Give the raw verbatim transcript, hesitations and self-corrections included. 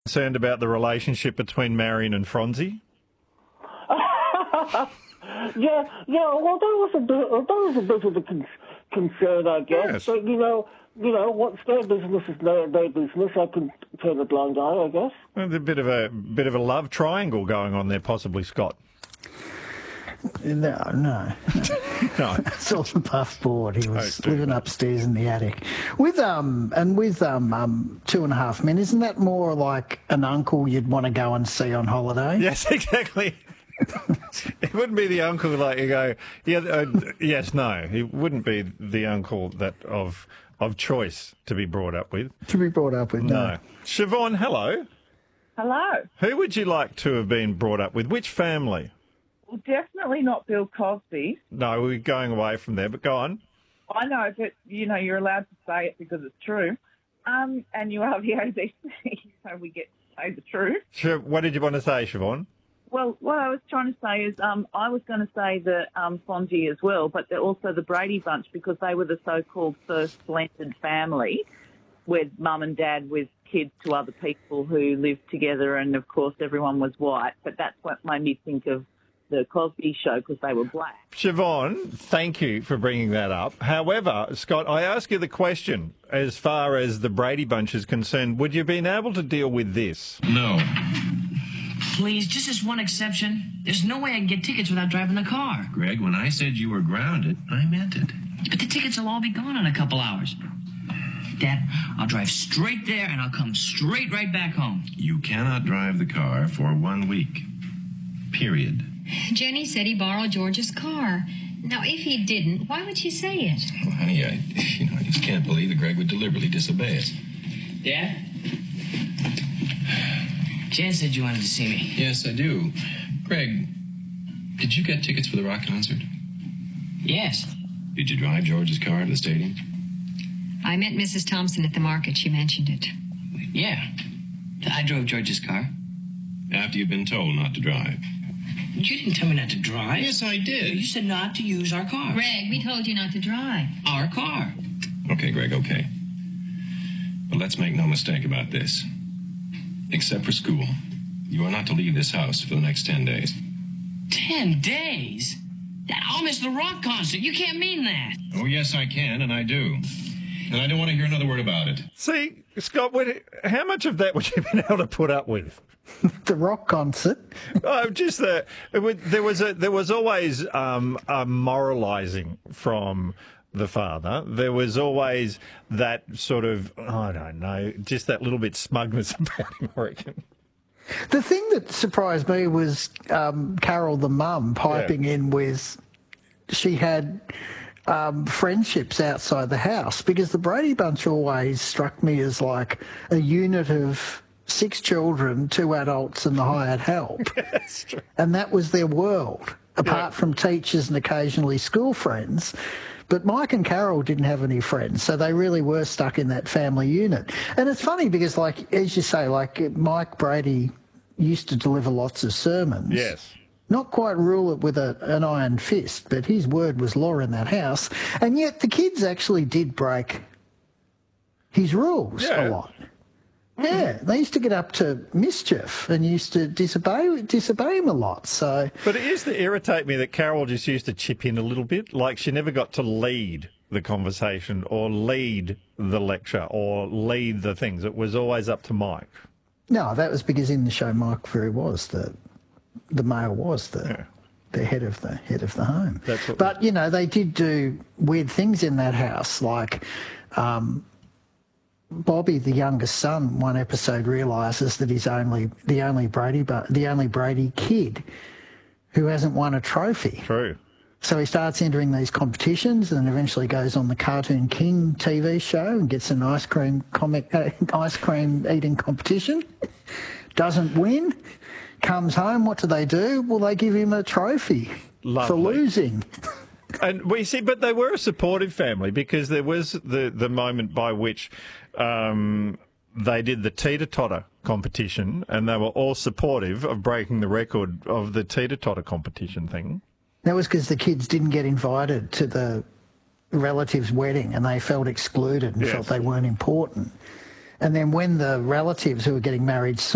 Concerned about the relationship between Marion and Phronsie? yeah, yeah. Well, that was a bit, that was a bit of a con- concern, I guess. Yes. But you know, you know, what's their business is their, their business. I can turn a blind eye, I guess. Well, there's a bit of a bit of a love triangle going on there, possibly, Scott. No, no. No. It's all above board. He was Don't do living that. upstairs in the attic. With um and with um, um Two and a Half Men, isn't that more like an uncle you'd want to go and see on holiday? Yes, exactly. It wouldn't be the uncle like you go, yeah, uh, yes, no. He wouldn't be the uncle that of of choice to be brought up with. To be brought up with, no. No. Siobhan, hello. Hello. Who would you like to have been brought up with? Which family? Well, definitely not Bill Cosby. No, we're going away from there, but go on. I know, but, you know, you're allowed to say it because it's true. Um, and you are the A B C, so we get to say the truth. Sure. What did you want to say, Siobhan? Well, what I was trying to say is um, I was going to say the um, Fonzie as well, but they're also the Brady Bunch because they were the so-called first blended family with mum and dad with kids to other people who lived together, and, of course, everyone was white. But that's what made me think of the Cosby Show because they were black. Siobhan, thank you for bringing that up. However, Scott, I ask you the question, as far as the Brady Bunch is concerned, would you have been able to deal with this? No. Please, just as one exception. There's no way I can get tickets without driving the car. Greg, when I said you were grounded, I meant it. But the tickets will all be gone in a couple hours. Dad, I'll drive straight there and I'll come straight right back home. You cannot drive the car for one week. Period. Jenny said he borrowed George's car. Now, if he didn't, why would she say it? Well, honey, I, you know, I just can't believe that Greg would deliberately disobey us. Dad? Jan said you wanted to see me. Yes, I do. Greg, did you get tickets for the rock concert? Yes. Did you drive George's car to the stadium? I met Missus Thompson at the market. She mentioned it. Yeah. I drove George's car. After you've been told not to drive. But you didn't tell me not to drive. Yes, I did. You said not to use our car. Greg, we told you not to drive. Our car. Okay, Greg, okay. But let's make no mistake about this. Except for school, you are not to leave this house for the next ten days. Ten days? Dad, I'll miss the rock concert. You can't mean that. Oh, yes, I can, and I do. And I don't want to hear another word about it. See, Scott, would, how much of that would you have been able to put up with? The rock concert. Oh, just the it would, there was a there was always um, a moralising from the father. There was always that sort of, I don't know, just that little bit smugness about him, I reckon. The thing that surprised me was um, Carol, the mum, piping Yeah. in with she had um, friendships outside the house, because the Brady Bunch always struck me as like a unit of six children, two adults and the hired help. That's true. And that was their world, apart Yeah. from teachers and occasionally school friends. But Mike and Carol didn't have any friends, so they really were stuck in that family unit. And it's funny because, like, as you say, like, Mike Brady used to deliver lots of sermons. Yes. Not quite rule it with a, an iron fist, but his word was law in that house. And yet the kids actually did break his rules Yeah. a lot. Yeah, they used to get up to mischief and used to disobey disobey him a lot. So, But it used to irritate me that Carol just used to chip in a little bit. Like she never got to lead the conversation or lead the lecture or lead the things. It was always up to Mike. no, that was because in the show Mike Very was the the male was the Yeah. the head of the head of the home. That's what- but you know, they did do weird things in that house, like. Um, Bobby, the youngest son, one episode realises that he's only the only Brady, but the only Brady kid who hasn't won a trophy. True. So he starts entering these competitions, and eventually goes on the Cartoon King T V show and gets an ice cream comic, uh, ice cream eating competition. Doesn't win. Comes home. What do they do? Well, they give him a trophy for Lovely. losing. And we see, but they were a supportive family because there was the, the moment by which um, they did the teeter-totter competition and they were all supportive of breaking the record of the teeter-totter competition thing. That was because the kids didn't get invited to the relative's wedding and they felt excluded and Yes. felt they weren't important. And then when the relatives who were getting married saw